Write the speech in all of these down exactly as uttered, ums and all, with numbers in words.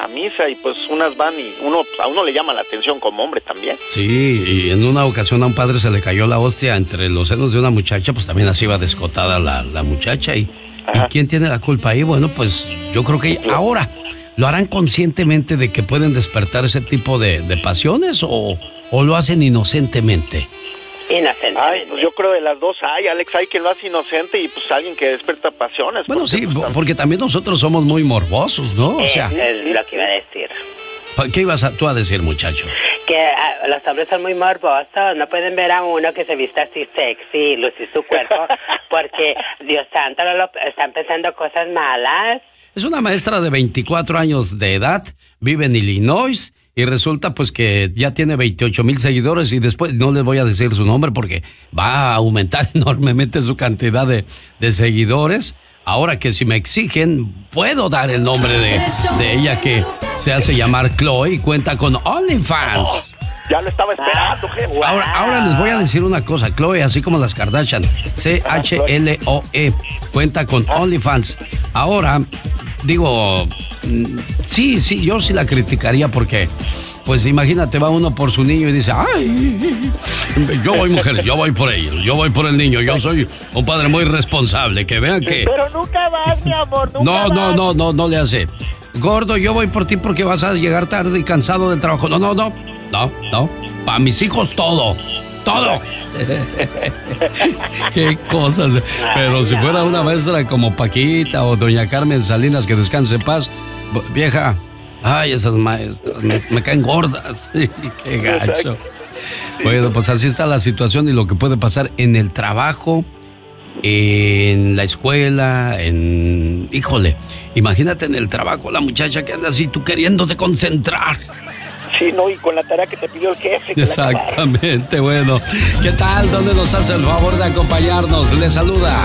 a misa y pues unas van y uno a uno le llama la atención como hombre también. Sí, y en una ocasión a un padre se le cayó la hostia entre los senos de una muchacha, pues también así iba descotada la, la muchacha. Y, ¿y quién tiene la culpa ahí? Bueno, pues yo creo que ahora lo harán conscientemente de que pueden despertar ese tipo de, de pasiones o, o lo hacen inocentemente. Inocente. Ay, pues yo creo de las dos hay, Alex, hay quien lo hace inocente y pues alguien que despierta pasiones. Bueno, porque, sí, pues, porque también nosotros somos muy morbosos, ¿no? O sea, es lo que iba a decir. ¿qué ibas a, tú a decir, muchacho? Que uh, los hombres son muy morbosos, no pueden ver a uno que se vista así sexy, lucir su cuerpo, porque, Dios santo, lo, lo, están pensando cosas malas. Es una maestra de veinticuatro años de edad, vive en Illinois, y resulta pues que ya tiene veintiocho mil seguidores y después no les voy a decir su nombre porque va a aumentar enormemente su cantidad de, de seguidores. Ahora que si me exigen, puedo dar el nombre de, de ella que se hace llamar Chloe y cuenta con OnlyFans. Oh, ya lo estaba esperando, jefe. Wow. Ahora, ahora les voy a decir una cosa, Chloe, así como las Kardashian, C H L O E, cuenta con OnlyFans. Ahora, digo, sí, sí, yo sí la criticaría porque, pues imagínate, va uno por su niño y dice, ay, yo voy mujer, yo voy por ellos, yo voy por el niño, yo soy un padre muy responsable, que vean que... Pero nunca vas, mi amor, nunca No, no, vas. no, no, no le hace. Gordo, yo voy por ti porque vas a llegar tarde y cansado del trabajo. No, no, no, no, no, para mis hijos todo, todo. Qué cosas. Pero si fuera una maestra como Paquita o doña Carmen Salinas, que descanse en paz, vieja, ay, esas maestras me, me caen gordas. Qué gacho. Bueno, pues así está la situación y lo que puede pasar en el trabajo, en la escuela, en... Híjole, imagínate en el trabajo la muchacha que anda así, tú queriéndote concentrar. Sí, no, y con la tarea que te pidió el jefe. Exactamente, bueno. ¿Qué tal? ¿Dónde nos hace el favor de acompañarnos? Le saluda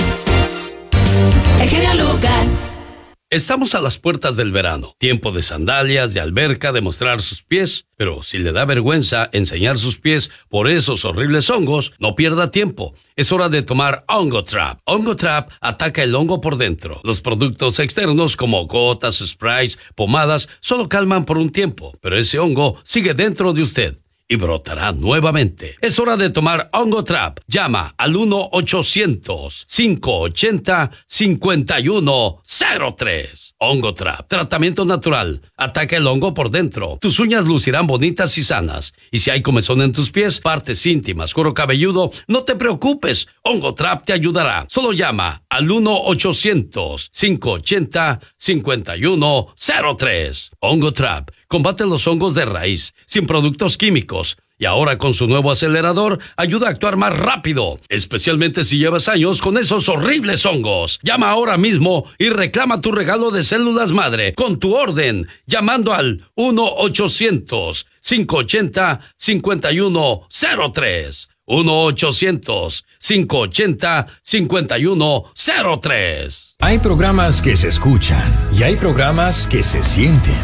el genio Lucas. Estamos a las puertas del verano, tiempo de sandalias, de alberca, de mostrar sus pies, pero si le da vergüenza enseñar sus pies por esos horribles hongos, no pierda tiempo. Es hora de tomar OngoTrap. OngoTrap ataca el hongo por dentro. Los productos externos como gotas, sprays, pomadas, solo calman por un tiempo, pero ese hongo sigue dentro de usted y brotará nuevamente. Es hora de tomar OngoTrap. Llama al uno ochocientos, cinco ochenta, cincuenta y uno cero tres. OngoTrap, tratamiento natural. Ataca el hongo por dentro. Tus uñas lucirán bonitas y sanas. Y si hay comezón en tus pies, partes íntimas, cuero cabelludo, no te preocupes. OngoTrap te ayudará. Solo llama al uno ochocientos, cinco ochenta, cincuenta y uno cero tres. OngoTrap combate los hongos de raíz, sin productos químicos. Y ahora con su nuevo acelerador, ayuda a actuar más rápido, especialmente si llevas años con esos horribles hongos. Llama ahora mismo y reclama tu regalo de células madre con tu orden, llamando al uno ochocientos, cinco ochenta, cincuenta y uno cero tres. uno ochocientos, cinco ochenta, cincuenta y uno cero tres. Hay programas que se escuchan y hay programas que se sienten.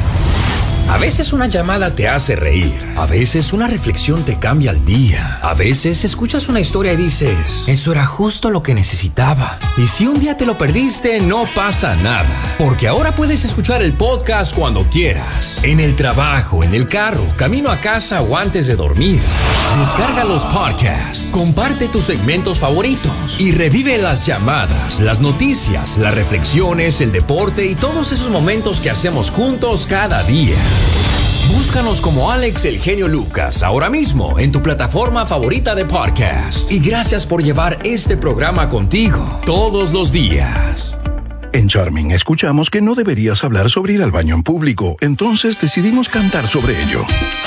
A veces una llamada te hace reír, a veces una reflexión te cambia el día, a veces escuchas una historia y dices, eso era justo lo que necesitaba. Y si un día te lo perdiste, no pasa nada, porque ahora puedes escuchar el podcast cuando quieras, en el trabajo, en el carro, camino a casa o antes de dormir. Descarga los podcasts, comparte tus segmentos favoritos y revive las llamadas, las noticias, las reflexiones, el deporte y todos esos momentos que hacemos juntos cada día. Búscanos como Alex El Genio Lucas ahora mismo en tu plataforma favorita de podcast. Y gracias por llevar este programa contigo todos los días. En Charming escuchamos que no deberías hablar sobre ir al baño en público, entonces decidimos cantar sobre ello.